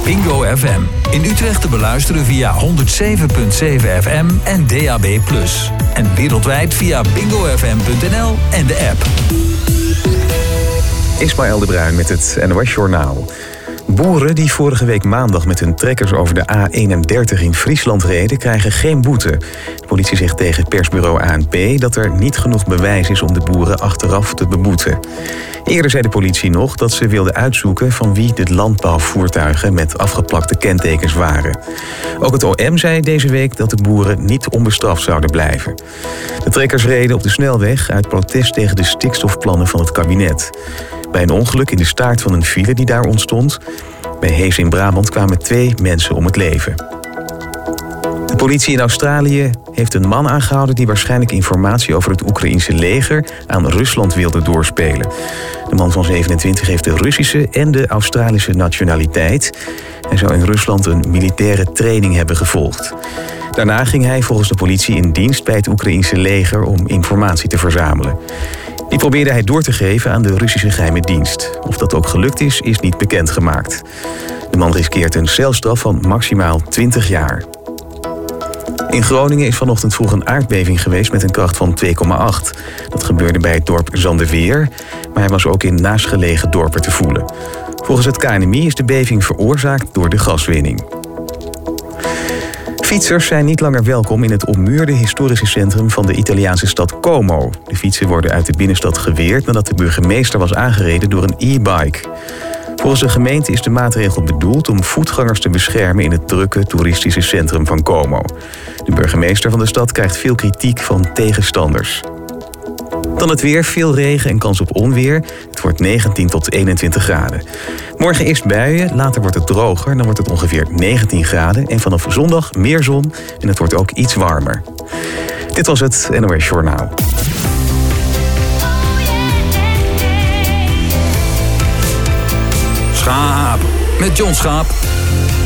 Bingo FM. In Utrecht te beluisteren via 107.7 FM en DAB+. En wereldwijd via bingofm.nl en de app. Ismaël de Bruin met het NOS Journaal. Boeren die vorige week maandag met hun trekkers over de A31 in Friesland reden, krijgen geen boete. De politie zegt tegen persbureau ANP dat er niet genoeg bewijs is om de boeren achteraf te beboeten. Eerder zei de politie nog dat ze wilde uitzoeken van wie de landbouwvoertuigen met afgeplakte kentekens waren. Ook het OM zei deze week dat de boeren niet onbestraft zouden blijven. De trekkers reden op de snelweg uit protest tegen de stikstofplannen van het kabinet. Bij een ongeluk in de staart van een file die daar ontstond, bij Hees in Brabant, kwamen 2 mensen om het leven. De politie in Australië heeft een man aangehouden die waarschijnlijk informatie over het Oekraïense leger aan Rusland wilde doorspelen. De man van 27 heeft de Russische en de Australische nationaliteit. Hij zou in Rusland een militaire training hebben gevolgd. Daarna ging hij volgens de politie in dienst bij het Oekraïense leger om informatie te verzamelen. Die probeerde hij door te geven aan de Russische geheime dienst. Of dat ook gelukt is, is niet bekendgemaakt. De man riskeert een celstraf van maximaal 20 jaar. In Groningen is vanochtend vroeg een aardbeving geweest met een kracht van 2,8. Dat gebeurde bij het dorp Zandeweer, maar hij was ook in naastgelegen dorpen te voelen. Volgens het KNMI is de beving veroorzaakt door de gaswinning. Fietsers zijn niet langer welkom in het ommuurde historische centrum van de Italiaanse stad Como. De fietsen worden uit de binnenstad geweerd nadat de burgemeester was aangereden door een e-bike. Volgens de gemeente is de maatregel bedoeld om voetgangers te beschermen in het drukke toeristische centrum van Como. De burgemeester van de stad krijgt veel kritiek van tegenstanders. Dan het weer, veel regen en kans op onweer. Het wordt 19 tot 21 graden. Morgen eerst buien, later wordt het droger. Dan wordt het ongeveer 19 graden. En vanaf zondag meer zon en het wordt ook iets warmer. Dit was het NOS Journaal. Schaap. Met John Schaap.